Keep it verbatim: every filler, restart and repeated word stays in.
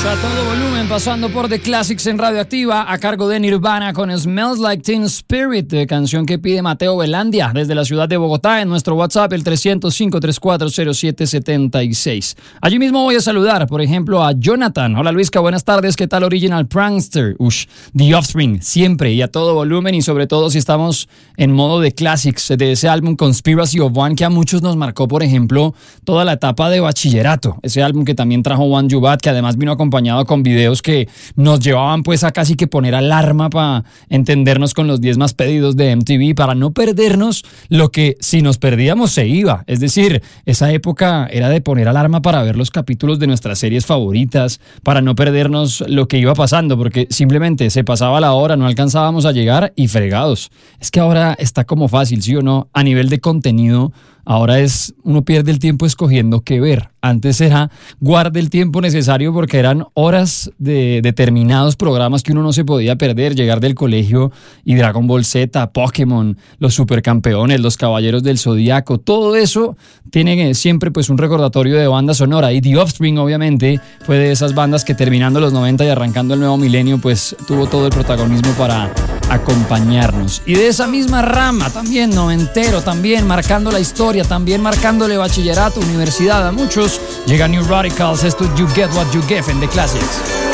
A todo volumen, pasando por The Classics en Radioactiva, a cargo de Nirvana con Smells Like Teen Spirit, canción que pide Mateo Velandia desde la ciudad de Bogotá, en nuestro WhatsApp, el trescientos cinco treinta y cuatro cero siete setenta y seis. Allí mismo voy a saludar, por ejemplo, a Jonathan. Hola Luisca, buenas tardes, ¿qué tal Original Prankster? Ush, The Offspring, siempre y a todo volumen, y sobre todo si estamos en modo de Classics, de ese álbum Conspiracy of One que a muchos nos marcó, por ejemplo, toda la etapa de bachillerato. Ese álbum que también trajo One You Bad, que además vino acompañado con videos que nos llevaban pues a casi que poner alarma para entendernos con los diez más pedidos de M T V, para no perdernos lo que si nos perdíamos se iba. Es decir, esa época era de poner alarma para ver los capítulos de nuestras series favoritas, para no perdernos lo que iba pasando, porque simplemente se pasaba la hora, no alcanzábamos a llegar y fregados. Es que ahora está como fácil, ¿sí o no? A nivel de contenido, ahora es, uno pierde el tiempo escogiendo qué ver. Antes era guarde el tiempo necesario porque eran horas de determinados programas que uno no se podía perder. Llegar del colegio y Dragon Ball Z, Pokémon, los Supercampeones, los Caballeros del Zodíaco, todo eso tiene siempre pues un recordatorio de banda sonora. Y The Offspring obviamente fue de esas bandas que terminando los noventa y arrancando el nuevo milenio pues tuvo todo el protagonismo para acompañarnos. Y de esa misma rama también noventero, también marcando la historia, también marcándole bachillerato, universidad a muchos, llega New Radicals, esto es You Get What You Give en The Classics.